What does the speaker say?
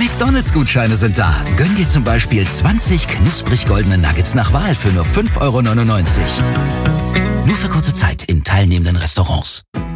McDonald's-Gutscheine sind da. Gönn dir zum Beispiel 20 knusprig goldene Nuggets nach Wahl für nur 5,99 €. Nur für kurze Zeit in teilnehmenden Restaurants.